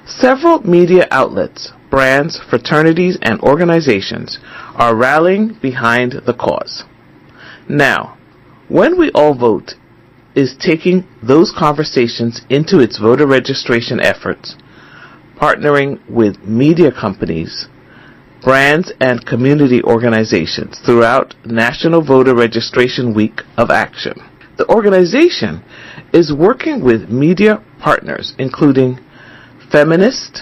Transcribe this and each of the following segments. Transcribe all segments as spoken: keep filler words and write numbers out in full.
Several media outlets, brands, fraternities, and organizations are rallying behind the cause. Now, When We All Vote is taking those conversations into its voter registration efforts, partnering with media companies, brands, and community organizations throughout National Voter Registration Week of Action. The organization is working with media partners including Feminist,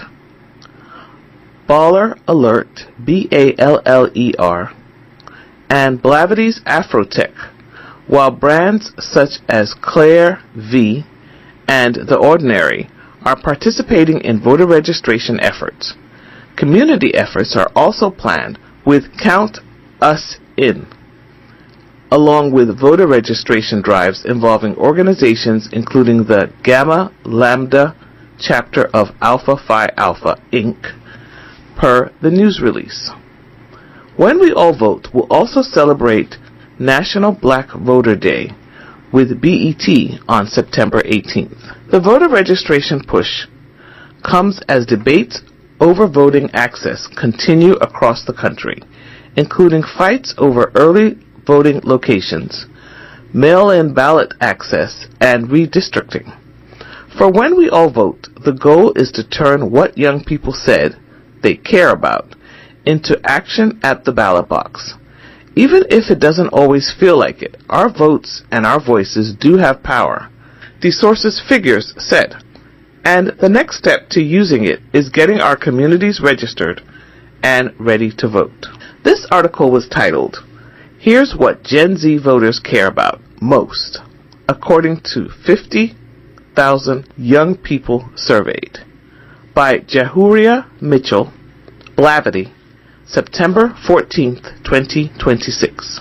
Baller Alert, B A L L E R, and Blavity's Afrotech, while brands such as Claire V and The Ordinary are participating in voter registration efforts. Community efforts are also planned with Count Us In, along with voter registration drives involving organizations including the Gamma Lambda chapter of Alpha Phi Alpha, Incorporated, per the news release. When We All Vote will also celebrate National Black Voter Day with B E T on September eighteenth. The voter registration push comes as debates over voting access continue across the country, including fights over early voting locations, mail-in ballot access, and redistricting. For When We All Vote, the goal is to turn what young people said they care about into action at the ballot box. Even if it doesn't always feel like it, our votes and our voices do have power, the source's figures said, and the next step to using it is getting our communities registered and ready to vote. This article was titled, Here's What Gen Z Voters Care About Most, according to fifty thousand young people surveyed, by Jahuria Mitchell, Blavity, September fourteenth, twenty twenty-six.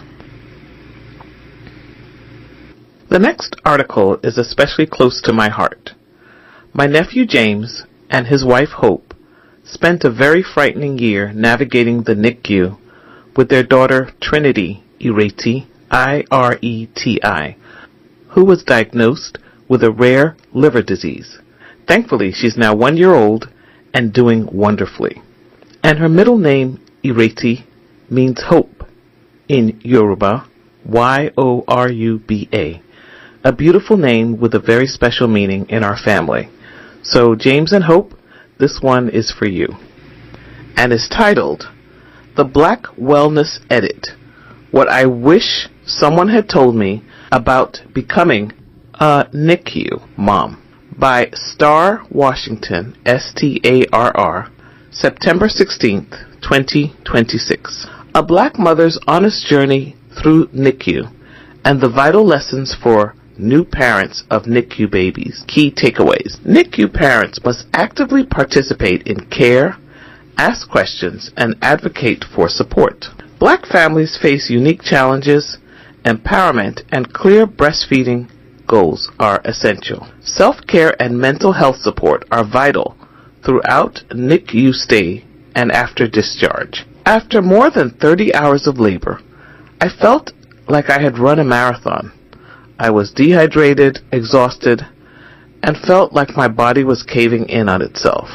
The next article is especially close to my heart. My nephew James and his wife Hope spent a very frightening year navigating the N I C U with their daughter Trinity Ireti, I R E T I, who was diagnosed with a rare liver disease. Thankfully, she's now one year old and doing wonderfully. And her middle name, Ireti, means hope in Yoruba, Y O R U B A, a beautiful name with a very special meaning in our family. So, James and Hope, this one is for you. And is titled, The Black Wellness Edit, What I Wish Someone Had Told Me About Becoming a N I C U Mom, by Star Washington, S T A R R, September sixteenth, twenty twenty-six. A black mother's honest journey through N I C U and the vital lessons for new parents of N I C U babies. Key takeaways. N I C U parents must actively participate in care, ask questions, and advocate for support. Black families face unique challenges. Empowerment and clear breastfeeding goals are essential. Self-care and mental health support are vital throughout N I C U stay and after discharge. After more than thirty hours of labor, I felt like I had run a marathon. I was dehydrated, exhausted, and felt like my body was caving in on itself.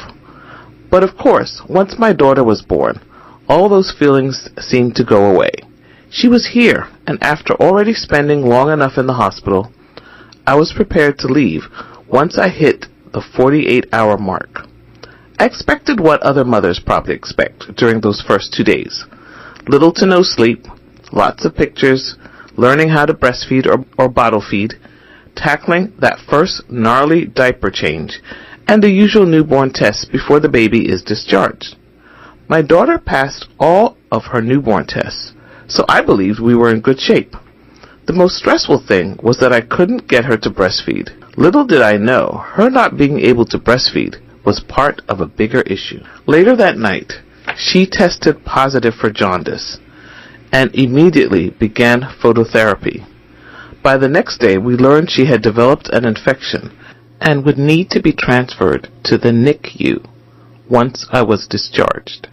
But of course, once my daughter was born, all those feelings seemed to go away. She was here, and after already spending long enough in the hospital, I was prepared to leave once I hit the forty-eight hour mark. I expected what other mothers probably expect during those first two days. Little to no sleep, lots of pictures, learning how to breastfeed or, or bottle feed, tackling that first gnarly diaper change, and the usual newborn tests before the baby is discharged. My daughter passed all of her newborn tests, so I believed we were in good shape. The most stressful thing was that I couldn't get her to breastfeed. Little did I know, her not being able to breastfeed was part of a bigger issue. Later that night, she tested positive for jaundice and immediately began phototherapy. By the next day, we learned she had developed an infection and would need to be transferred to the N I C U once I was discharged.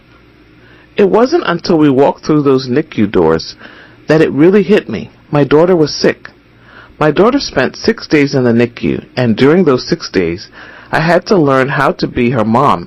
It wasn't until we walked through those N I C U doors that it really hit me. My daughter was sick. My daughter spent six days in the N I C U, and during those six days, I had to learn how to be her mom